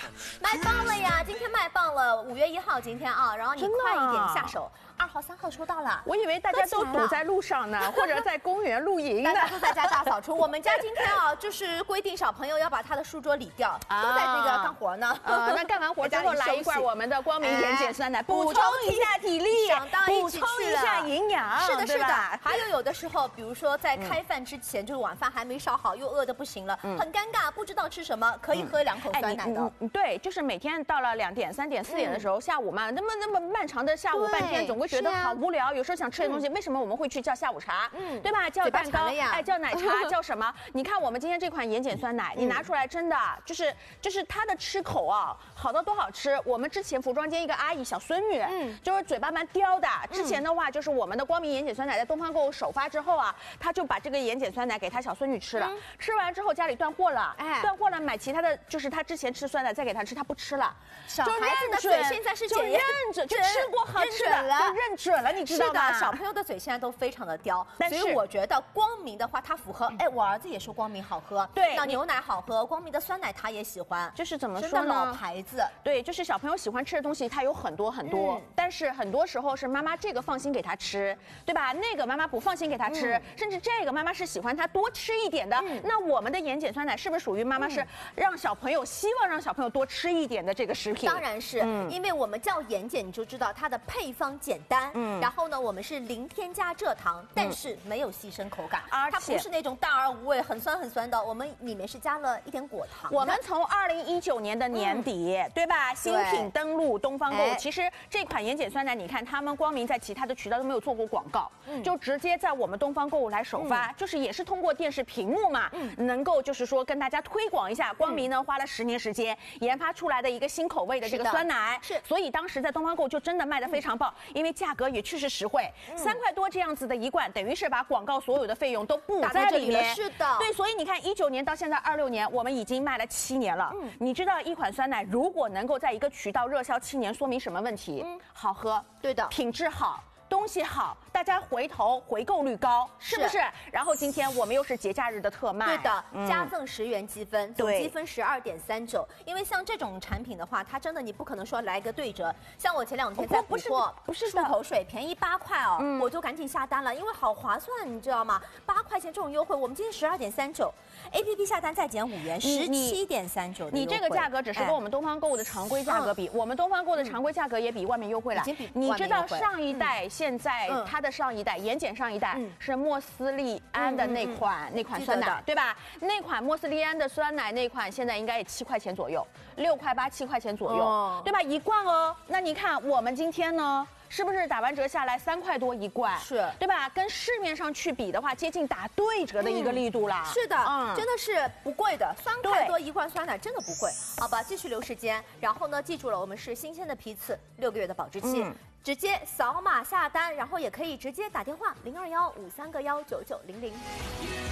卖棒了呀！今天卖棒了，5月1号今天啊，然后你快一点下手。2号、3号收到了。 我以为大家都堵在路上呢，或者在公园露营呢。 大家都在家大扫除。我们家今天啊，就是规定小朋友要把他的书桌理掉，都在那个干活呢。 那干完活之后来一罐我们的光明盐碱酸奶，补充一下体力，补充一下营养。 是的，是的。还有的时候，比如说在开饭之前，就是晚饭还没烧好，又饿得不行了，很尴尬，不知道吃什么，可以喝2口酸奶的。 对，就是每天到了2点、3点、4点的时候，下午嘛，那么漫长的下午半天，总会觉得好无聊。有时候想吃点东西，为什么我们会去叫下午茶？对吧？叫蛋糕，哎，叫奶茶，叫什么？你看我们今天这款盐碱酸奶，你拿出来真的就是它的吃口啊，好到多好吃。我们之前服装间一个阿姨小孙女，就是嘴巴蛮刁的。之前的话就是我们的光明盐碱酸奶在东方购物首发之后啊，她就把这个盐碱酸奶给她小孙女吃了。吃完之后家里断货了，断货了，买其他的就是她之前吃酸奶再给她吃，她不吃了。 小孩子的嘴现在是检验， 认准，就吃过好吃的，就认准了，你知道吗？ 是的，小朋友的嘴现在都非常的刁，所以我觉得光明的话，它符合。哎，我儿子也说光明好喝， 对， 那牛奶好喝，光明的酸奶他也喜欢， 就是怎么说呢？ 老牌子， 对，就是小朋友喜欢吃的东西，它有很多很多，但是很多时候是妈妈这个放心给他吃，对吧？那个妈妈不放心给他吃，甚至这个妈妈是喜欢他多吃一点的。那我们的盐碱酸奶是不是属于妈妈是让小朋友希望让小朋友多吃一点的这个食品？ 当然是，因为我们叫盐碱，你就知道它的配方简单，然后呢，我们是零添加蔗糖，但是没有牺牲口感，它不是那种淡而无味、很酸很酸的，我们里面是加了一点果糖。 我们从2019年的年底，对吧？新品登陆东方购物，其实这款盐碱酸奶，你看他们光明在其他的渠道都没有做过广告，就直接在我们东方购物来首发，就是也是通过电视屏幕嘛，能够就是说跟大家推广一下。光明呢花了10年时间研发出来的一个新口味的这个酸奶，是，所以当时在东方购物就真的卖得非常爆，因为价格也确实实惠，3块多这样子的一罐，等于是把广告所有的费用都补在里面。 是的， 对，所以你看19年到现在26年，我们已经卖了7年了。你知道一款酸奶如果能够在一个渠道热销7年，说明什么问题？好喝， 对的， 品质好。东西好，大家回购率高，是不是？然后今天我们又是节假日的特卖， 对的，加赠10元积分，总积分12.39。因为像这种产品的话，它真的你不可能说来个对折。像我前2天在补货， 不是漱口水便宜8块哦，我就赶紧下单了，因为好划算，你知道吗？8块钱这种优惠，我们今天12.39，APP 下单再减5元，17.39。 你这个价格只是跟我们东方购物的常规价格比，我们东方购物的常规价格也比外面优惠了。你知道上一代？现在它的上一代盐碱上一代是莫斯利安的那款酸奶，对吧？那款莫斯利安的酸奶那款现在应该也7块钱左右，6块8、7块钱左右，对吧？一罐哦。那你看我们今天呢？是不是打完折下来3块多一罐？ 是， 对吧？跟市面上去比的话，接近打对折的一个力度啦。 是的，真的是不贵的，3块多一罐酸奶真的不贵。好吧，继续留时间。然后呢，记住了，我们是新鲜的批次，6个月的保质期。直接扫码下单，然后也可以直接打电话0215319900。